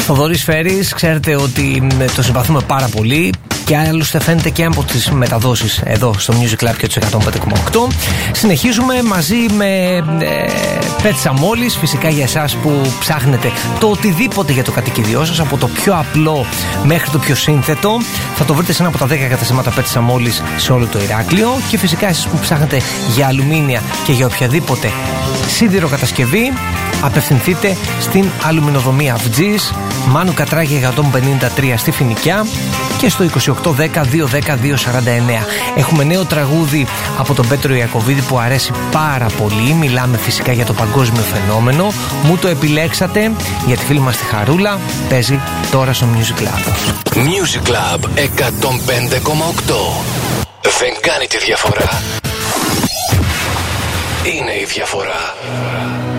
Θοδωρής Φέρης, ξέρετε ότι το συμπαθούμε πάρα πολύ και άλλωστε φαίνεται και από τις μεταδόσεις εδώ στο Music Club και τους 105,8. Συνεχίζουμε μαζί με Pet Samolis, φυσικά για εσάς που ψάχνετε το οτιδήποτε για το κατοικιδιό σας, από το πιο απλό μέχρι το πιο σύνθετο. Θα το βρείτε σε ένα από τα 10 καταστήματα Pet Samolis σε όλο το Ηράκλειο. Και φυσικά εσείς που ψάχνετε για αλουμίνια και για οποιαδήποτε σίδηρο κατασκευή, απευθυνθείτε στην αλουμινοδομία Αυτζής, Μάνου Κατράγη 153 στη Φοινικιά και στο 2810-210-249. Έχουμε νέο τραγούδι από τον Πέτρο Ιακωβίδη που αρέσει πάρα πολύ. Μιλάμε φυσικά για το παγκόσμιο φαινόμενο. Μου το επιλέξατε για τη φίλη μας τη Χαρούλα. Παίζει τώρα στο Music Club. Music Club 105,8. Δεν κάνει τη διαφορά. Είναι η διαφορά.